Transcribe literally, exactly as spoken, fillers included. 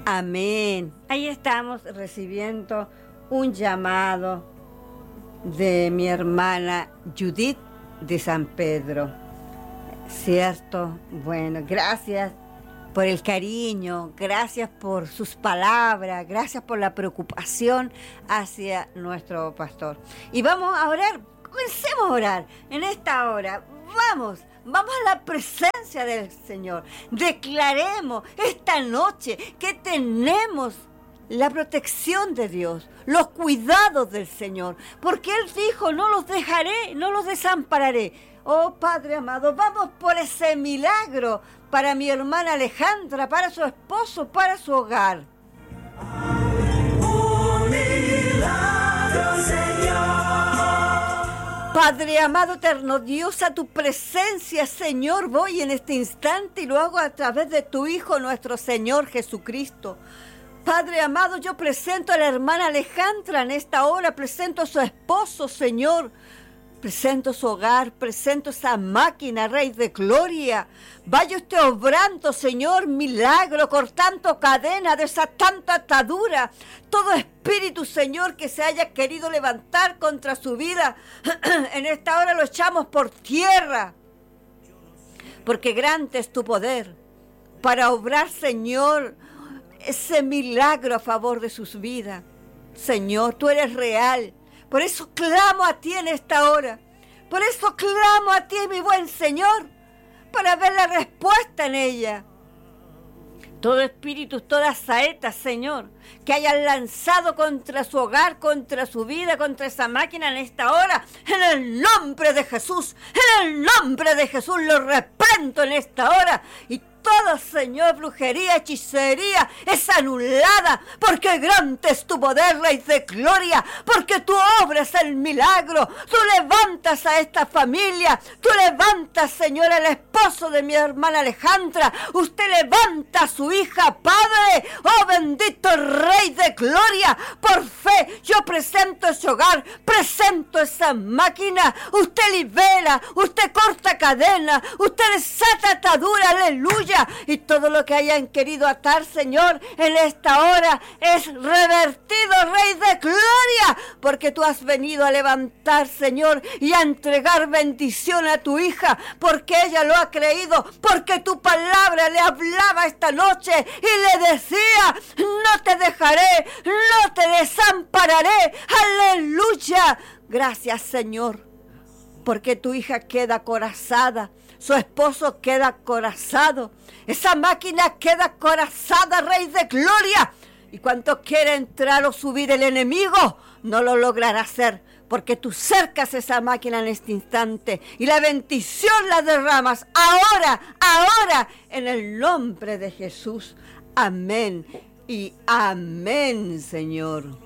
Amén. Ahí estamos recibiendo un llamado de mi hermana Judith de San Pedro. ¿Cierto? Bueno, gracias por el cariño, gracias por sus palabras, gracias por la preocupación hacia nuestro pastor. Y vamos a orar, comencemos a orar en esta hora. Vamos, vamos a la presencia del Señor. Declaremos esta noche que tenemos la protección de Dios, los cuidados del Señor, porque Él dijo, no los dejaré, no los desampararé. Oh Padre amado, vamos por ese milagro para mi hermana Alejandra, para su esposo, para su hogar. Un milagro, Señor. Padre amado, eterno Dios, a tu presencia, Señor, voy en este instante y lo hago a través de tu Hijo, nuestro Señor Jesucristo. Padre amado, yo presento a la hermana Alejandra en esta hora, presento a su esposo, Señor. Presento su hogar, presento esa máquina, Rey de Gloria. Vaya usted obrando, Señor, milagro, cortando cadena, desatando atadura. Todo espíritu, Señor, que se haya querido levantar contra su vida, en esta hora lo echamos por tierra. Porque grande es tu poder para obrar, Señor, ese milagro a favor de sus vidas. Señor, tú eres real. Por eso clamo a ti en esta hora. Por eso clamo a ti, mi buen Señor, para ver la respuesta en ella. Todo espíritu, todas saetas, Señor, que hayan lanzado contra su hogar, contra su vida, contra esa máquina en esta hora, en el nombre de Jesús, en el nombre de Jesús, lo reprendo en esta hora. Y toda, Señor, brujería, hechicería es anulada, porque grande es tu poder, Rey de Gloria, porque tú obras el milagro, tú levantas a esta familia, tú levantas, Señor, al esposo de mi hermana Alejandra, usted levanta a su hija, Padre, oh bendito Rey de Gloria, por fe yo presento ese hogar, presento esa máquina, usted libera, usted corta cadena, usted desata atadura, aleluya. Y todo lo que hayan querido atar, Señor, en esta hora es revertido, Rey de Gloria, porque tú has venido a levantar, Señor, y a entregar bendición a tu hija, porque ella lo ha creído, porque tu palabra le hablaba esta noche y le decía, no te dejaré, no te desampararé, aleluya. Gracias, Señor, porque tu hija queda acorazada, su esposo queda acorazado, esa máquina queda acorazada, Rey de Gloria. Y cuanto quiera entrar o subir el enemigo, no lo logrará hacer, porque tú cercas esa máquina en este instante y la bendición la derramas ahora, ahora, en el nombre de Jesús. Amén y amén, Señor.